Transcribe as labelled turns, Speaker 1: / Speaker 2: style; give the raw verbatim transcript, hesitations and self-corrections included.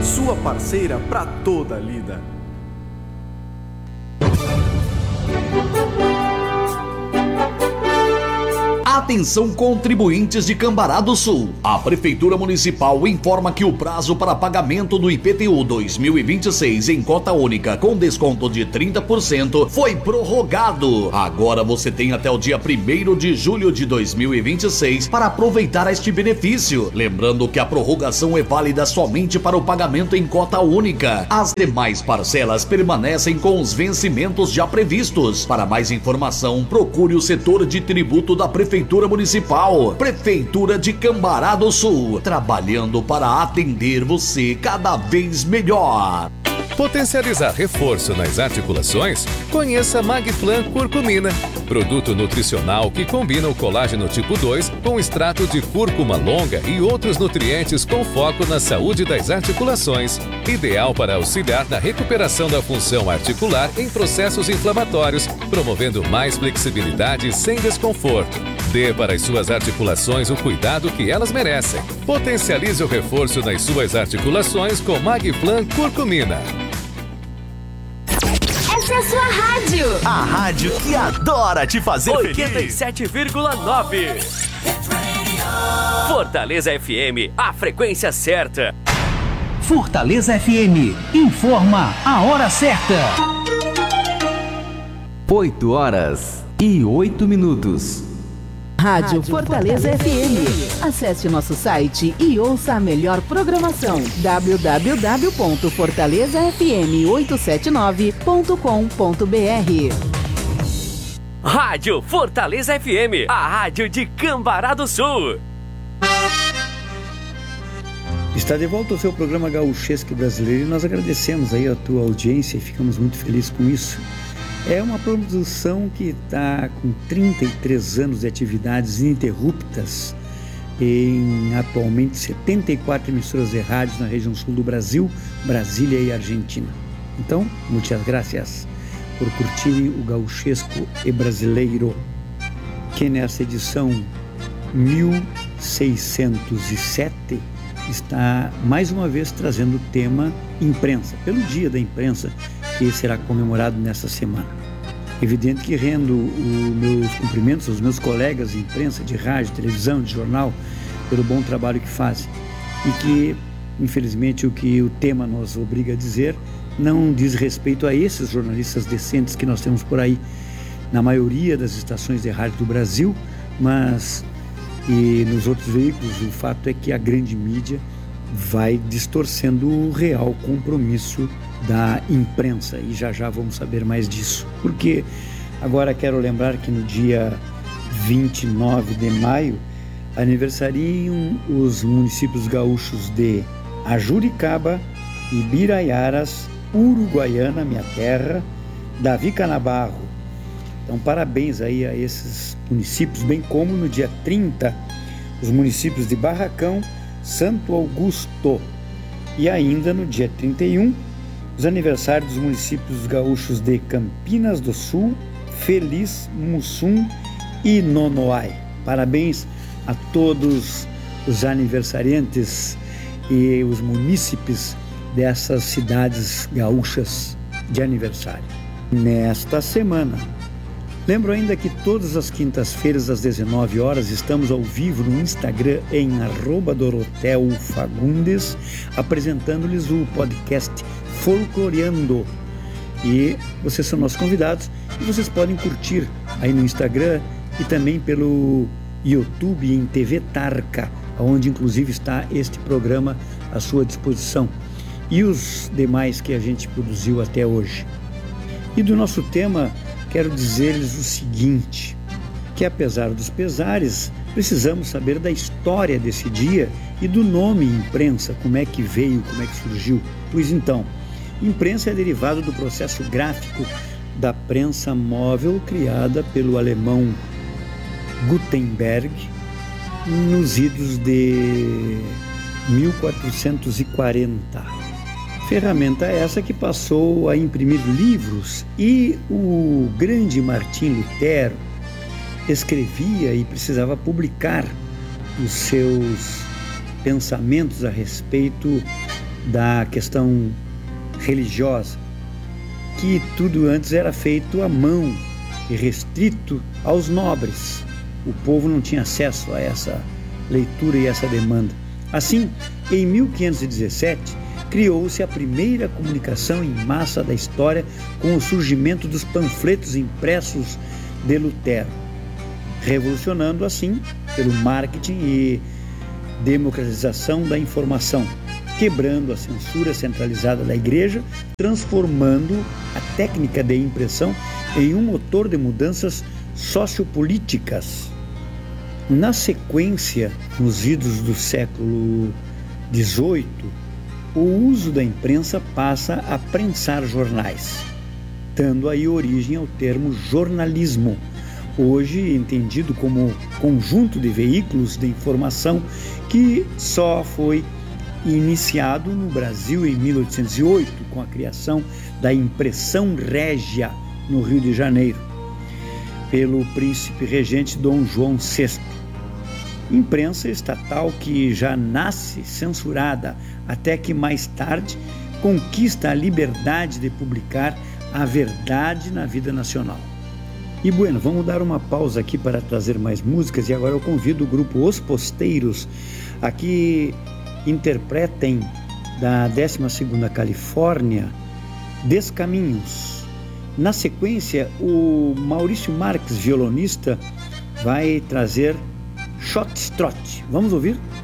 Speaker 1: sua parceira para toda a lida.
Speaker 2: Atenção, contribuintes de Cambará do Sul. A Prefeitura Municipal informa que o prazo para pagamento do I P T U dois mil e vinte e seis em cota única com desconto de trinta por cento foi prorrogado. Agora você tem até o dia primeiro de julho de dois mil e vinte e seis para aproveitar este benefício. Lembrando que a prorrogação é válida somente para o pagamento em cota única. As demais parcelas permanecem com os vencimentos já previstos. Para mais informação, procure o setor de tributo da Prefeitura Municipal. Prefeitura de Cambará do Sul, trabalhando para atender você cada vez melhor.
Speaker 3: Potencializar reforço nas articulações? Conheça Magflan Curcumina, produto nutricional que combina o colágeno tipo dois com extrato de cúrcuma longa e outros nutrientes com foco na saúde das articulações. Ideal para auxiliar na recuperação da função articular em processos inflamatórios, promovendo mais flexibilidade sem desconforto. Dê para as suas articulações o cuidado que elas merecem. Potencialize o reforço nas suas articulações com Magflan Curcumina.
Speaker 4: Essa é a sua rádio.
Speaker 5: A rádio que adora te fazer feliz.
Speaker 6: oitenta e sete vírgula nove. Fortaleza F M, a frequência certa.
Speaker 7: Fortaleza F M, informa a hora certa.
Speaker 8: oito horas e oito minutos.
Speaker 9: Rádio Fortaleza F M. Acesse nosso site e ouça a melhor programação. w w w ponto fortaleza f m oito sete nove ponto com ponto b r.
Speaker 6: Rádio Fortaleza F M, a rádio de Cambará do Sul.
Speaker 10: Está de volta o seu programa Gaúchesco Brasileiro e nós agradecemos aí a tua audiência e ficamos muito felizes com isso. É uma produção que está com trinta e três anos de atividades ininterruptas em atualmente setenta e quatro emissoras de rádios na região sul do Brasil, Brasília e Argentina. Então, muitas graças por curtirem o Gaúchesco e Brasileiro, que nessa edição mil seiscentos e sete está mais uma vez trazendo o tema imprensa, pelo Dia da Imprensa, que será comemorado nessa semana. Evidente que rendo os meus cumprimentos aos meus colegas de imprensa, de rádio, televisão, de jornal, pelo bom trabalho que fazem. E que, infelizmente, o que o tema nos obriga a dizer não diz respeito a esses jornalistas decentes que nós temos por aí, na maioria das estações de rádio do Brasil, mas e nos outros veículos o fato é que a grande mídia vai distorcendo o real compromisso da imprensa, e já já vamos saber mais disso. Porque agora quero lembrar que no dia vinte e nove de maio aniversariam os municípios gaúchos de Ajuricaba, Ibiraiaras, Uruguaiana, minha terra, Davi Canabarro. Então parabéns aí a esses municípios, bem como no dia trinta os municípios de Barracão, Santo Augusto, e ainda no dia trinta e um os aniversários dos municípios gaúchos de Campinas do Sul, Feliz, Mussum e Nonoai. Parabéns a todos os aniversariantes e os munícipes dessas cidades gaúchas de aniversário. Nesta semana, lembro ainda que todas as quintas-feiras às dezenove horas estamos ao vivo no Instagram em arroba Dorotel Fagundes, apresentando-lhes o podcast Folcloreando. E vocês são nossos convidados e vocês podem curtir aí no Instagram e também pelo YouTube em T V Tarca, onde inclusive está este programa à sua disposição, e os demais que a gente produziu até hoje. E do nosso tema, quero dizer-lhes o seguinte, que apesar dos pesares, precisamos saber da história desse dia e do nome imprensa, como é que veio, como é que surgiu. Pois então, imprensa é derivado do processo gráfico da prensa móvel criada pelo alemão Gutenberg nos idos de mil quatrocentos e quarenta. Ferramenta essa que passou a imprimir livros, e o grande Martim Lutero escrevia e precisava publicar os seus pensamentos a respeito da questão religiosa, que tudo antes era feito à mão e restrito aos nobres. O povo não tinha acesso a essa leitura e essa demanda. Assim, em mil quinhentos e dezessete, criou-se a primeira comunicação em massa da história com o surgimento dos panfletos impressos de Lutero, revolucionando assim pelo marketing e democratização da informação, quebrando a censura centralizada da Igreja, transformando a técnica de impressão em um motor de mudanças sociopolíticas. Na sequência, nos idos do século dezoito, o uso da imprensa passa a prensar jornais, dando aí origem ao termo jornalismo, hoje entendido como conjunto de veículos de informação que só foi iniciado no Brasil em mil oitocentos e oito, com a criação da Impressão Régia no Rio de Janeiro, pelo príncipe regente Dom João sexto. Imprensa estatal que já nasce censurada, até que mais tarde conquista a liberdade de publicar a verdade na vida nacional. E bueno, vamos dar uma pausa aqui para trazer mais músicas, e agora eu convido o grupo Os Posteiros a que interpretem da décima segunda Califórnia Descaminhos. Na sequência, o Maurício Marques, violonista, vai trazer Shot Trot. Vamos ouvir?